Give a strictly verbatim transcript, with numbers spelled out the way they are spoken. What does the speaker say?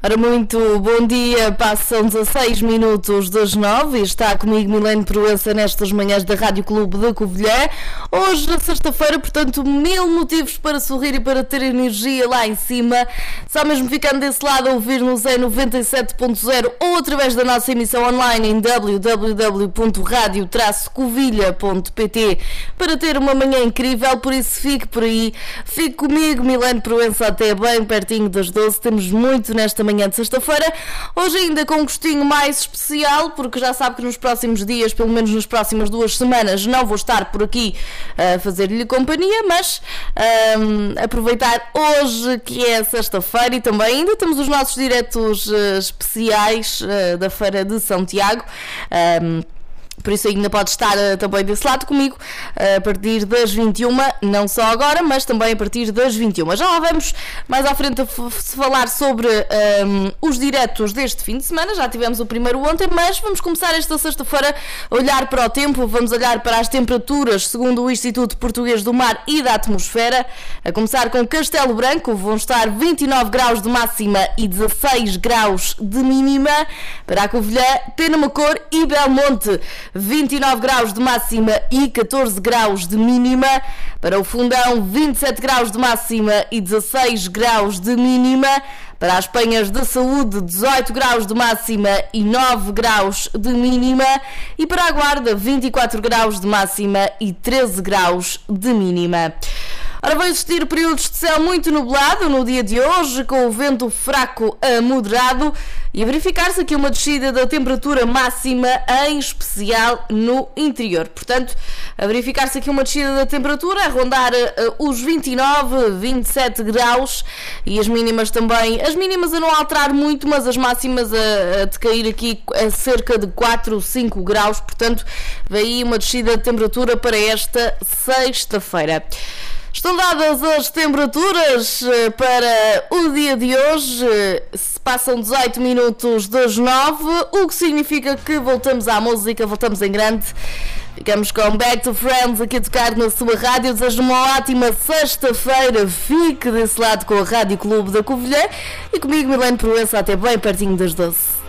Ora, muito bom dia, passam dezasseis minutos das nove e está comigo Milene Proença nestas manhãs da Rádio Clube da Covilhã. Hoje, sexta-feira, portanto, mil motivos para sorrir e para ter energia lá em cima. Só mesmo ficando desse lado a ouvir-nos em noventa e sete ponto zero ou através da nossa emissão online em w w w ponto radio traço covilha ponto p t para ter uma manhã incrível. Por isso, fique por aí, fique comigo, Milene Proença, até bem pertinho das doze. Temos muito nesta manhã de sexta-feira, hoje ainda com um gostinho mais especial, porque já sabe que nos próximos dias, pelo menos nas próximas duas semanas, não vou estar por aqui a fazer-lhe companhia, mas um, aproveitar hoje que é sexta-feira e também ainda temos os nossos diretos uh, especiais uh, da Feira de São Tiago. Um, Por isso ainda pode estar uh, também desse lado comigo uh, a partir das vinte e uma, não só agora, mas também a partir das vinte e uma. Já lá vamos mais à frente a f- falar sobre um, os diretos deste fim de semana. Já tivemos o primeiro ontem, mas vamos começar esta sexta-feira a olhar para o tempo. Vamos olhar para as temperaturas segundo o Instituto Português do Mar e da Atmosfera. A começar com Castelo Branco, vão estar vinte e nove graus de máxima e dezasseis graus de mínima. Para a Covilhã, Penamacor e Belmonte, vinte e nove graus de máxima e catorze graus de mínima. Para o Fundão, vinte e sete graus de máxima e dezasseis graus de mínima. Para as Penhas de Saúde, dezoito graus de máxima e nove graus de mínima. E para a Guarda, vinte e quatro graus de máxima e treze graus de mínima. Ora, vai existir períodos de céu muito nublado no dia de hoje, com o vento fraco a moderado, e a verificar-se aqui uma descida da temperatura máxima, em especial no interior. Portanto, a verificar-se aqui uma descida da temperatura, a rondar uh, os vinte e nove, vinte e sete graus, e as mínimas também, as mínimas a não alterar muito, mas as máximas a, a decair aqui a cerca de quatro, cinco graus. Portanto, vem aí uma descida de temperatura para esta sexta-feira. Estão dadas as temperaturas para o dia de hoje, se passam dezoito minutos das nove, o que significa que voltamos à música, voltamos em grande. Ficamos com Back to Friends aqui a tocar na sua rádio. Desejo uma ótima sexta-feira, fique desse lado com a Rádio Clube da Covilhã e comigo, Milene Proença, até bem pertinho das doze.